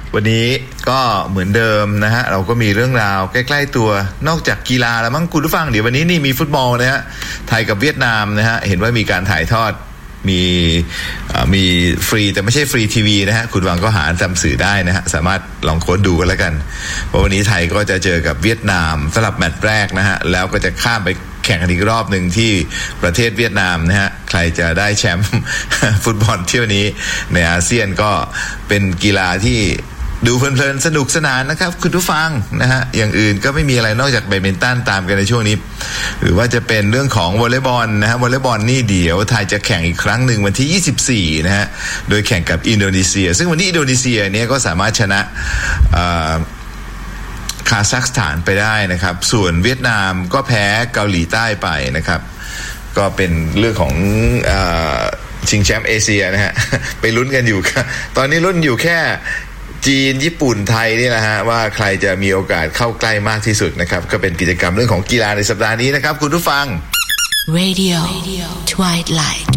วันนี้ก็เหมือนเดิมนะฮะเราก็มีเรื่องราวใกล้ๆตัวนอกจากกีฬาแล้วมั้งคุณผู้ฟังเดี๋ยววันนี้นี่มีฟุตบอลนะฮะไทยกับเวียดนามนะฮะเห็นว่ามีการถ่ายทอดมีฟรีแต่ไม่ใช่ฟรีทีวีนะฮะคุณวังก็หาตามสื่อได้นะฮะสามารถลองค้นดูกันแล้วกันเพราะวันนี้ไทยก็จะเจอกับเวียดนามสำหรับแมตช์แรกนะฮะแล้วก็จะข้ามไปแข่งกันอีกรอบหนึ่งที่ประเทศเวียดนามนะฮะใครจะได้แชมป์ ฟุตบอลเที่ยวนี้ในอาเซียนก็เป็นกีฬาที่ดูเพลินๆสนุกสนานนะครับคุณผู้ฟังนะฮะอย่างอื่นก็ไม่มีอะไรนอกจากแบดมินตันตามกันในช่วงนี้หรือว่าจะเป็นเรื่องของวอลเลย์บอลนะฮะวอลเลย์บอลนี่เดี๋ยวไทยจะแข่งอีกครั้งหนึ่งวันที่24นะฮะโดยแข่งกับอินโดนีเซียซึ่งวันนี้อินโดนีเซียเนี่ยก็สามารถชนะคาซัคสถานไปได้นะครับส่วนเวียดนามก็แพ้เกาหลีใต้ไปนะครับก็เป็นเรื่องของชิงแชมป์เอเชียนะฮะไปลุ้นกันอยู่ตอนนี้ลุ้นอยู่แค่จีนญี่ปุ่นไทยนี่แหละฮะว่าใครจะมีโอกาสเข้าใกล้มากที่สุดนะครับก็เป็นกิจกรรมเรื่องของกีฬาในสัปดาห์นี้นะครับคุณผู้ฟัง Radio Twilight